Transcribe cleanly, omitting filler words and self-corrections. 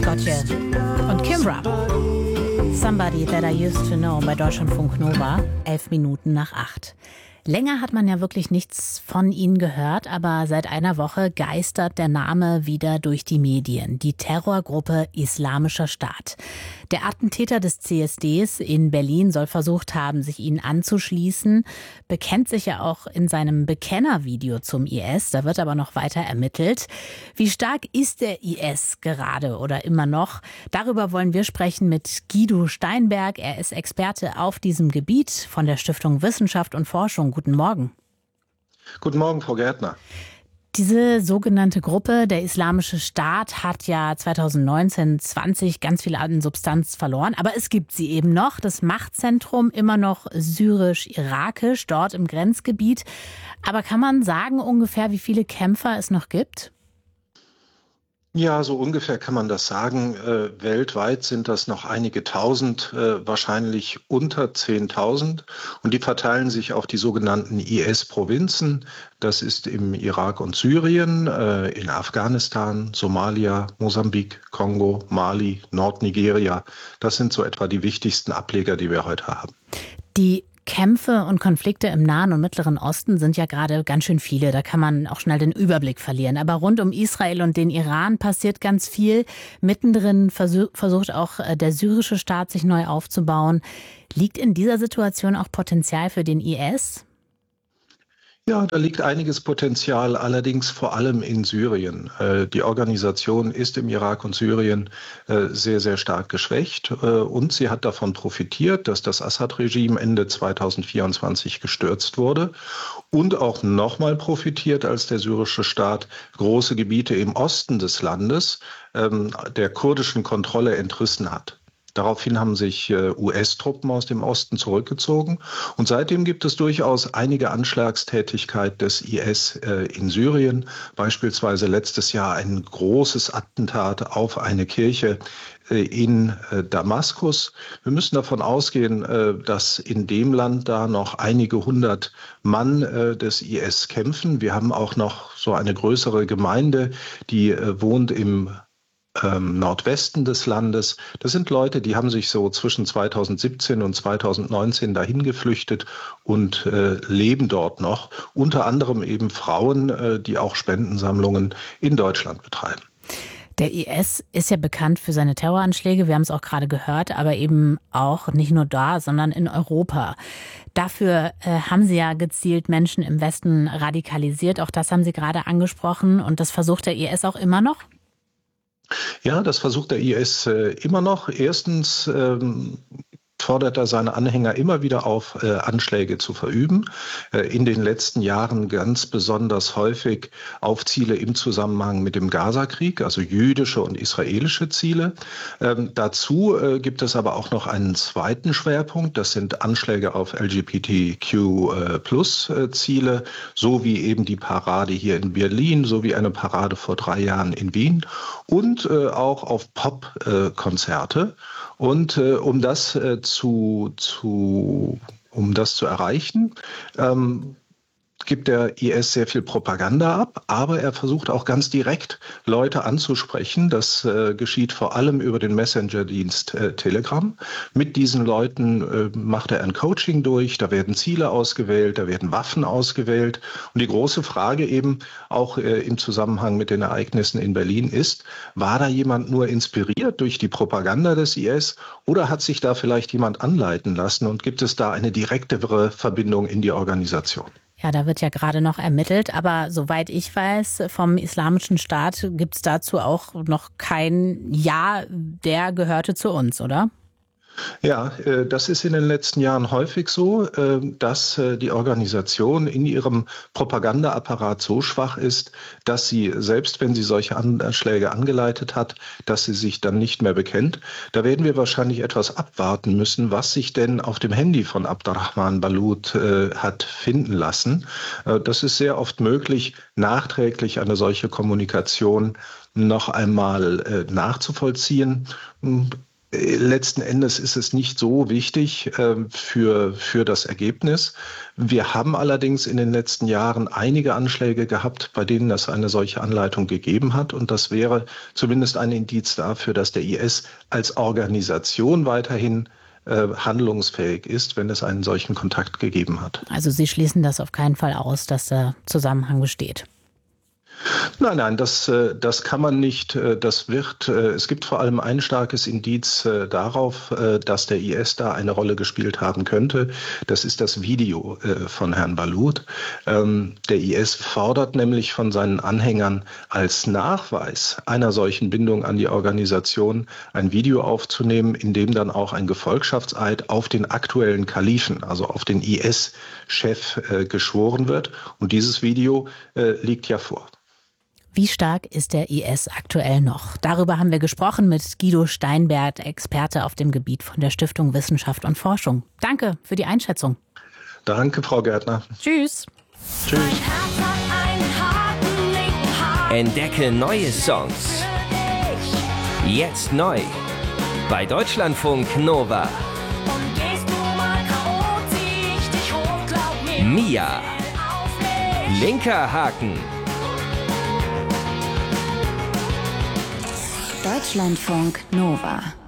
Gotye und Kimbra. Somebody That I Used to Know bei Deutschlandfunk Nova, 7:11. Länger hat man ja wirklich nichts von ihnen gehört, aber seit einer Woche geistert der Name wieder durch die Medien. Die Terrorgruppe Islamischer Staat. Der Attentäter des CSDs in Berlin soll versucht haben, sich ihnen anzuschließen, bekennt sich ja auch in seinem Bekennervideo zum IS. Da wird aber noch weiter ermittelt. Wie stark ist der IS gerade oder immer noch? Darüber wollen wir sprechen mit Guido Steinberg. Er ist Experte auf diesem Gebiet von der Stiftung Wissenschaft und Forschung. Guten Morgen. Guten Morgen, Frau Gärtner. Diese sogenannte Gruppe, der Islamische Staat, hat ja 2019/20 ganz viel an Substanz verloren. Aber es gibt sie eben noch. Das Machtzentrum immer noch syrisch-irakisch, dort im Grenzgebiet. Aber kann man sagen ungefähr, wie viele Kämpfer es noch gibt? Ja, so ungefähr kann man das sagen. Weltweit sind das noch einige tausend, wahrscheinlich unter 10.000. Und die verteilen sich auf die sogenannten IS-Provinzen. Das ist im Irak und Syrien, in Afghanistan, Somalia, Mosambik, Kongo, Mali, Nordnigeria. Das sind so etwa die wichtigsten Ableger, die wir heute haben. Die Kämpfe und Konflikte im Nahen und Mittleren Osten sind ja gerade ganz schön viele. Da kann man auch schnell den Überblick verlieren. Aber rund um Israel und den Iran passiert ganz viel. Mittendrin versucht auch der syrische Staat, sich neu aufzubauen. Liegt in dieser Situation auch Potenzial für den IS? Ja, da liegt einiges Potenzial, allerdings vor allem in Syrien. Die Organisation ist im Irak und Syrien sehr, sehr stark geschwächt und sie hat davon profitiert, dass das Assad-Regime Ende 2024 gestürzt wurde und auch nochmal profitiert, als der syrische Staat große Gebiete im Osten des Landes der kurdischen Kontrolle entrissen hat. Daraufhin haben sich US-Truppen aus dem Osten zurückgezogen. Und seitdem gibt es durchaus einige Anschlagstätigkeit des IS in Syrien. Beispielsweise letztes Jahr ein großes Attentat auf eine Kirche in Damaskus. Wir müssen davon ausgehen, dass in dem Land da noch einige hundert Mann des IS kämpfen. Wir haben auch noch so eine größere Gemeinde, die wohnt im Nordwesten des Landes. Das sind Leute, die haben sich so zwischen 2017 und 2019 dahin geflüchtet und leben dort noch. Unter anderem eben Frauen, die auch Spendensammlungen in Deutschland betreiben. Der IS ist ja bekannt für seine Terroranschläge, wir haben es auch gerade gehört, aber eben auch nicht nur da, sondern in Europa. Dafür haben sie ja gezielt Menschen im Westen radikalisiert, auch das haben Sie gerade angesprochen und das versucht der IS auch immer noch? Ja, das versucht der IS immer noch. Erstens fordert er seine Anhänger immer wieder auf, Anschläge zu verüben. In den letzten Jahren ganz besonders häufig auf Ziele im Zusammenhang mit dem Gaza-Krieg, also jüdische und israelische Ziele. Dazu gibt es aber auch noch einen zweiten Schwerpunkt. Das sind Anschläge auf LGBTQ+-Ziele, so wie eben die Parade hier in Berlin, so wie eine Parade vor 3 Jahren in Wien und auch auf Pop-Konzerte. Und um das zu erreichen, gibt der IS sehr viel Propaganda ab, aber er versucht auch ganz direkt Leute anzusprechen. Das geschieht vor allem über den Messenger-Dienst Telegram. Mit diesen Leuten macht er ein Coaching durch, da werden Ziele ausgewählt, da werden Waffen ausgewählt. Und die große Frage eben auch im Zusammenhang mit den Ereignissen in Berlin ist, war da jemand nur inspiriert durch die Propaganda des IS oder hat sich da vielleicht jemand anleiten lassen und gibt es da eine direktere Verbindung in die Organisation? Ja, da wird ja gerade noch ermittelt, aber soweit ich weiß, vom Islamischen Staat gibt es dazu auch noch kein Ja, der gehörte zu uns, oder? Ja, das ist in den letzten Jahren häufig so, dass die Organisation in ihrem Propagandaapparat so schwach ist, dass sie, selbst wenn sie solche Anschläge angeleitet hat, dass sie sich dann nicht mehr bekennt. Da werden wir wahrscheinlich etwas abwarten müssen, was sich denn auf dem Handy von Abdurrahman Balut hat finden lassen. Das ist sehr oft möglich, nachträglich eine solche Kommunikation noch einmal nachzuvollziehen. Letzten Endes ist es nicht so wichtig für das Ergebnis. Wir haben allerdings in den letzten Jahren einige Anschläge gehabt, bei denen es eine solche Anleitung gegeben hat. Und das wäre zumindest ein Indiz dafür, dass der IS als Organisation weiterhin handlungsfähig ist, wenn es einen solchen Kontakt gegeben hat. Also Sie schließen das auf keinen Fall aus, dass der Zusammenhang besteht. Nein, das kann man nicht. Es gibt vor allem ein starkes Indiz darauf, dass der IS da eine Rolle gespielt haben könnte. Das ist das Video von Herrn Balut. Der IS fordert nämlich von seinen Anhängern als Nachweis einer solchen Bindung an die Organisation ein Video aufzunehmen, in dem dann auch ein Gefolgschaftseid auf den aktuellen Kalifen, also auf den IS-Chef geschworen wird. Und dieses Video liegt ja vor. Wie stark ist der IS aktuell noch? Darüber haben wir gesprochen mit Guido Steinberg, Experte auf dem Gebiet von der Stiftung Wissenschaft und Forschung. Danke für die Einschätzung. Danke, Frau Gärtner. Tschüss. Tschüss. Entdecke neue Songs. Jetzt neu. Bei Deutschlandfunk Nova. Mia. Linker Haken. Deutschlandfunk Nova.